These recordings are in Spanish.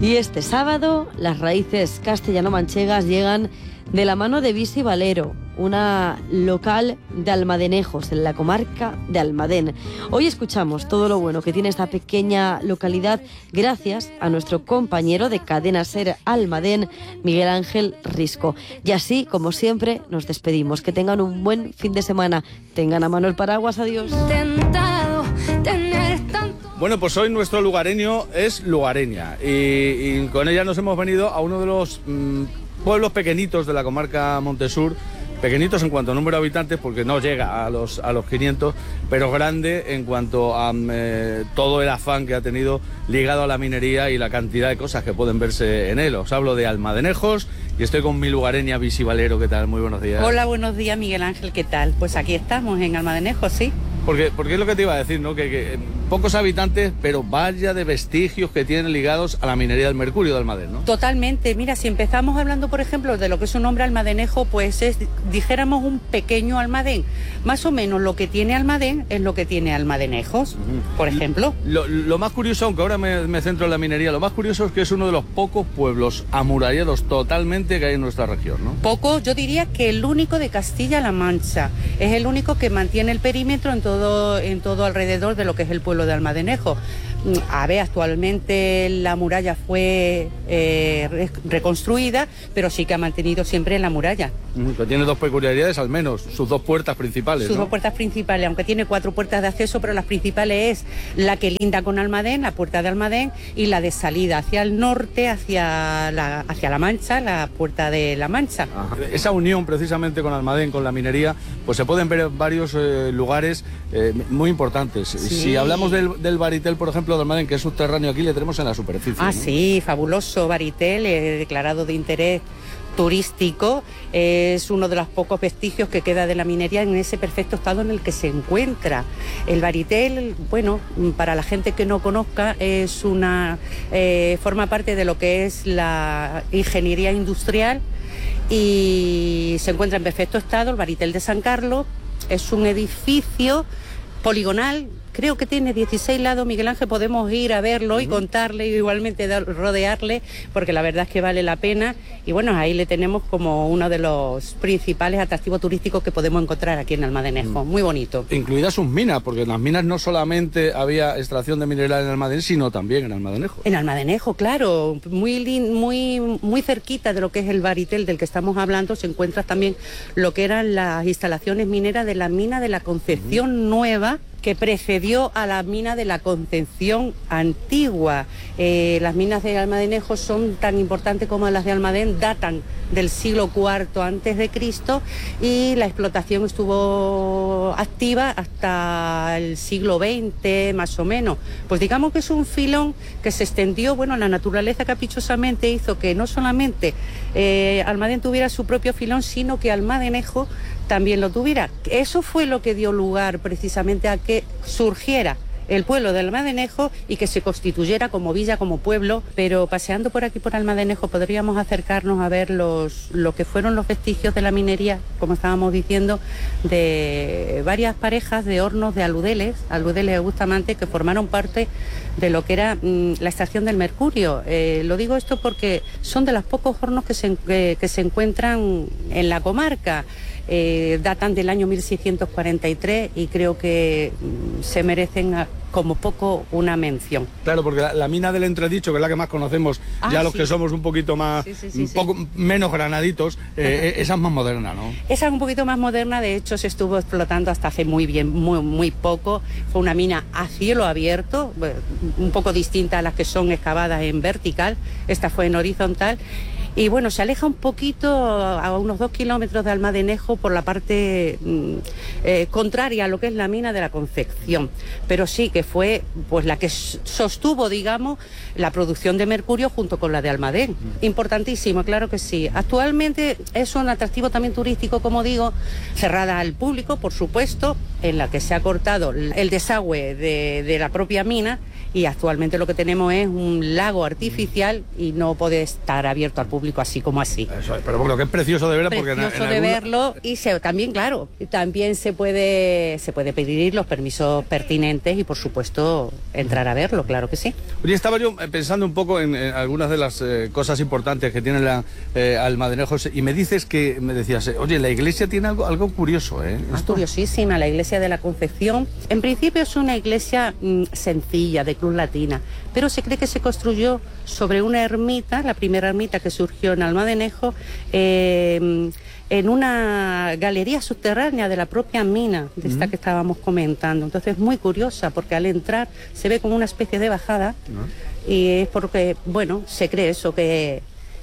Y este sábado las raíces castellano-manchegas llegan de la mano de Visi Valero, una local de Almadenejos, en la comarca de Almadén. Hoy escuchamos todo lo bueno que tiene esta pequeña localidad gracias a nuestro compañero de Cadena SER Almadén, Miguel Ángel Risco. Y así, como siempre, nos despedimos. Que tengan un buen fin de semana. Tengan a mano el paraguas. Adiós. Bueno, pues hoy nuestro lugareño es lugareña y con ella nos hemos venido a uno de los pueblos pequeñitos de la comarca Montesur. Pequeñitos en cuanto a número de habitantes, porque no llega a los 500, pero grande en cuanto a todo el afán que ha tenido ligado a la minería y la cantidad de cosas que pueden verse en él. Os hablo de Almadenejos y estoy con mi lugareña Visi Valero. ¿Qué tal? Muy buenos días. Hola, buenos días, Miguel Ángel. ¿Qué tal? Pues aquí estamos en Almadenejos, sí. Porque es lo que te iba a decir, ¿no? Que pocos habitantes, pero vaya de vestigios que tienen ligados a la minería del mercurio de Almadén, ¿no? Totalmente. Mira, si empezamos hablando, por ejemplo, de lo que es un nombre Almadenejo, pues es, dijéramos, un pequeño Almadén. Más o menos lo que tiene Almadén es lo que tiene Almadenejos, por ejemplo. Lo más curioso, aunque ahora me centro en la minería, lo más curioso es que es uno de los pocos pueblos amurallados totalmente que hay en nuestra región, ¿no? Poco, yo diría que el único de Castilla-La Mancha. Es el único que mantiene el perímetro en todo alrededor de lo que es el pueblo de Almadenejo. A ver, actualmente la muralla fue reconstruida, pero sí que ha mantenido siempre la muralla. Que tiene dos peculiaridades al menos, sus dos puertas principales, Sus ¿no? dos puertas principales, aunque tiene 4 puertas de acceso, pero las principales es la que linda con Almadén, la puerta de Almadén, y la de salida hacia el norte, hacia la Mancha, la puerta de la Mancha. Ajá. Esa unión precisamente con Almadén, con la minería, pues se pueden ver en varios lugares muy importantes. Sí. Si hablamos del Baritel, por ejemplo, de Almadén, que es subterráneo, aquí le tenemos en la superficie. Ah, ¿no? sí, fabuloso Baritel, declarado de interés turístico, es uno de los pocos vestigios que queda de la minería en ese perfecto estado en el que se encuentra. El Baritel, bueno, para la gente que no conozca, es forma parte de lo que es la ingeniería industrial y se encuentra en perfecto estado. El Baritel de San Carlos es un edificio poligonal. Creo que tiene 16 lados, Miguel Ángel, podemos ir a verlo y contarle y igualmente rodearle, porque la verdad es que vale la pena. Y bueno, ahí le tenemos como uno de los principales atractivos turísticos que podemos encontrar aquí en Almadenejo. Muy bonito. Incluidas sus minas, porque en las minas no solamente había extracción de mineral en Almadén, sino también en Almadenejo. En Almadenejo, claro, muy cerquita de lo que es el Baritel del que estamos hablando, se encuentra también lo que eran las instalaciones mineras de la mina de la Concepción Nueva, que precedió a la mina de la Concepción Antigua. Las minas de Almadenejo son tan importantes como las de Almadén, datan del siglo IV a.C. y la explotación estuvo activa hasta el siglo XX, más o menos. Pues digamos que es un filón que se extendió, bueno, la naturaleza caprichosamente hizo que no solamente Almadén tuviera su propio filón, sino que Almadenejo también lo tuviera. Eso fue lo que dio lugar precisamente a que surgiera el pueblo de Almadenejo y que se constituyera como villa, como pueblo. Pero paseando por aquí por Almadenejo podríamos acercarnos a ver lo que fueron los vestigios de la minería, como estábamos diciendo, de varias parejas de hornos de aludeles de Bustamante, que formaron parte de lo que era la extracción del mercurio. Lo digo esto porque son de los pocos hornos que se encuentran en la comarca. Datan del año 1643 y creo que se merecen como poco una mención. Claro, porque la mina del Entredicho, que es la que más conocemos, ya los que somos un poquito más, menos granaditos, esa es más moderna, ¿no? Esa es un poquito más moderna, de hecho se estuvo explotando hasta hace muy poco. Fue una mina a cielo abierto, un poco distinta a las que son excavadas en vertical, esta fue en horizontal. Y bueno, se aleja un poquito a unos 2 kilómetros de Almadenejo por la parte contraria a lo que es la mina de la Concepción. Pero sí que fue pues la que sostuvo, digamos, la producción de mercurio junto con la de Almadén. Importantísimo, claro que sí. Actualmente es un atractivo también turístico, como digo, cerrada al público, por supuesto, en la que se ha cortado el desagüe de la propia mina, y actualmente lo que tenemos es un lago artificial y no puede estar abierto al público así como así. Eso es, pero bueno, que es precioso de ver, porque precioso de verlo, y también, claro, también se puede pedir los permisos pertinentes y, por supuesto, entrar a verlo, claro que sí. Oye, estaba yo pensando un poco en algunas de las cosas importantes que tiene la Almadenejos, y me decías, oye, la iglesia tiene algo curioso, ¿eh? Es curiosísima, la iglesia de la Concepción. En principio es una iglesia sencilla, de cruz latina, pero se cree que se construyó sobre una ermita, la primera ermita que surgió en Almadenejo, en una galería subterránea de la propia mina, de esta que estábamos comentando. Entonces es muy curiosa, porque al entrar se ve como una especie de bajada, y es porque, bueno, se cree eso, que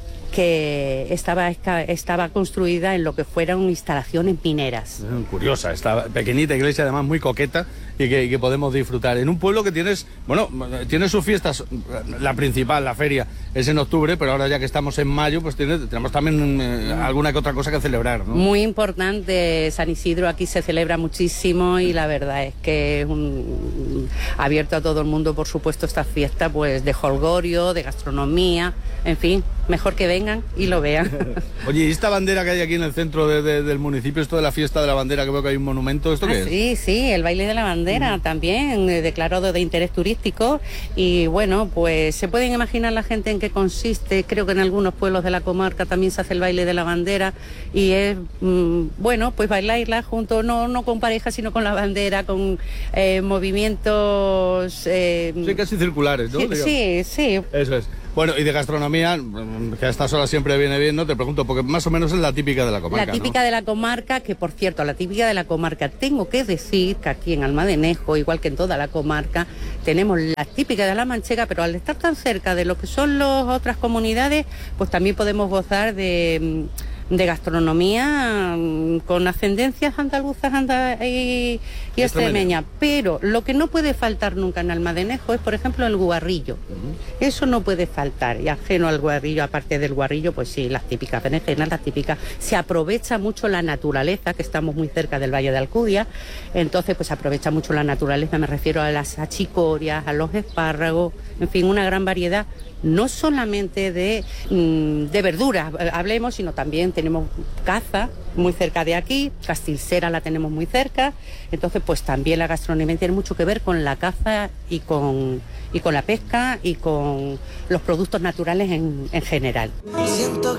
estaba construida en lo que fueran instalaciones mineras. Curiosa, esta pequeñita iglesia, además muy coqueta, y que podemos disfrutar. En un pueblo que tiene sus fiestas, la principal, la feria, es en octubre, pero ahora ya que estamos en mayo, pues tenemos también alguna que otra cosa que celebrar, ¿no? Muy importante, San Isidro aquí se celebra muchísimo, y la verdad es que es abierto a todo el mundo, por supuesto, esta fiesta pues de jolgorio, de gastronomía, en fin, mejor que vengan y lo vean. Oye, ¿y esta bandera que hay aquí en el centro del municipio, esto de la fiesta de la bandera, que veo que hay un monumento, ¿esto qué es? Sí, el baile de la bandera también, declarado de interés turístico, y bueno, pues se pueden imaginar la gente en qué consiste. Creo que en algunos pueblos de la comarca también se hace el baile de la bandera, y es, bueno, pues bailarla junto, no con pareja, sino con la bandera, con movimientos... sí, casi circulares, ¿no? Sí. Eso es. Bueno, y de gastronomía, que a estas horas siempre viene bien, ¿no? Te pregunto, porque más o menos es la típica de la comarca, La típica, ¿no?, de la comarca, que por cierto, la típica de la comarca, tengo que decir que aquí en Almadenejo, igual que en toda la comarca, tenemos la típica de la manchega, pero al estar tan cerca de lo que son las otras comunidades, pues también podemos gozar de gastronomía con ascendencias andaluzas y extremeñas. Pero lo que no puede faltar nunca en Almadenejo es, por ejemplo, el guarrillo. Eso no puede faltar. Y ajeno al guarrillo, aparte del guarrillo, pues sí, las típicas berenjenas, las típicas. Se aprovecha mucho la naturaleza, que estamos muy cerca del Valle de Alcudia. Entonces, pues aprovecha mucho la naturaleza. Me refiero a las achicorias, a los espárragos, en fin, una gran variedad. No solamente de verduras hablemos, sino también tenemos caza muy cerca de aquí, Castilcera la tenemos muy cerca, entonces pues también la gastronomía tiene mucho que ver con la caza y con la pesca y con los productos naturales en general. Siento